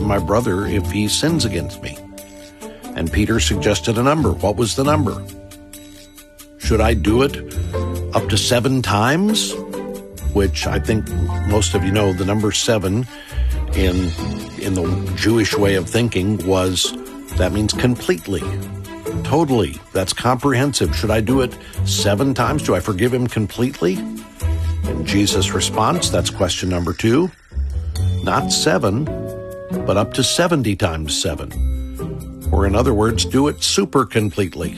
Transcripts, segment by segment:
my brother if he sins against me? And Peter suggested a number. What was the number? Should I do it up to 7 times? Which I think most of you know, the number 7 in the Jewish way of thinking that means completely, totally. That's comprehensive. Should I do it 7 times? Do I forgive him completely? And Jesus' response, that's question number 2. Not 7, but up to 70 times 7. Or in other words, do it super completely.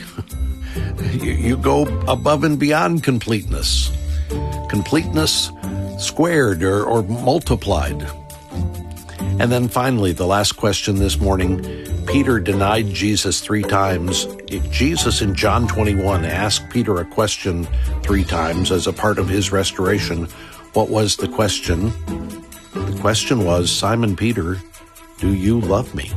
You go above and beyond completeness. Completeness squared or multiplied. And then finally, the last question this morning, Peter denied Jesus 3 times. If Jesus in John 21 asked Peter a question 3 times as a part of his restoration, what was the question? The question was, Simon Peter, do you love me?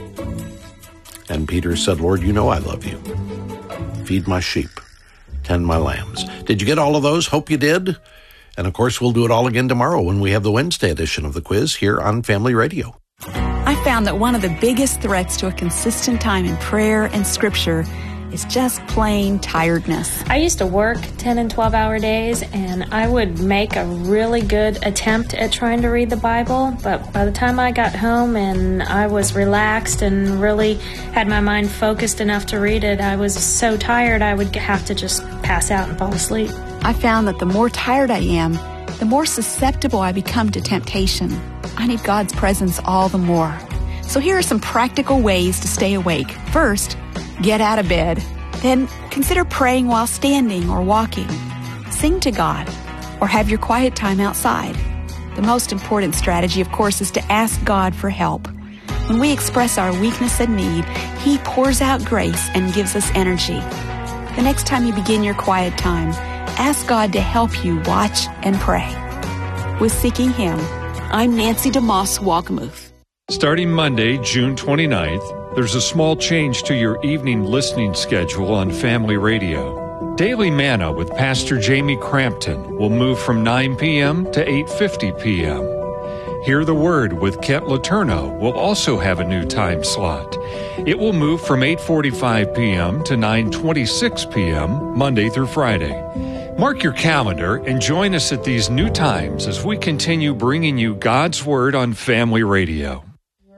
And Peter said, Lord, you know I love you. Feed my sheep, tend my lambs. Did you get all of those? Hope you did. And of course, we'll do it all again tomorrow when we have the Wednesday edition of the quiz here on Family Radio. I found that one of the biggest threats to a consistent time in prayer and scripture is just plain tiredness. I used to work 10 and 12-hour days, and I would make a really good attempt at trying to read the Bible, but by the time I got home and I was relaxed and really had my mind focused enough to read it, I was so tired I would have to just pass out and fall asleep. I found that the more tired I am, the more susceptible I become to temptation. I need God's presence all the more. So here are some practical ways to stay awake. First, get out of bed. Then consider praying while standing or walking. Sing to God or have your quiet time outside. The most important strategy, of course, is to ask God for help. When we express our weakness and need, He pours out grace and gives us energy. The next time you begin your quiet time, ask God to help you watch and pray. With Seeking Him, I'm Nancy DeMoss Walkamuth. Starting Monday, June 29th, there's a small change to your evening listening schedule on Family Radio. Daily Manna with Pastor Jamie Crampton will move from 9 p.m. to 8:50 p.m. Hear the Word with Kent Letourneau will also have a new time slot. It will move from 8:45 p.m. to 9:26 p.m. Monday through Friday. Mark your calendar and join us at these new times as we continue bringing you God's Word on Family Radio.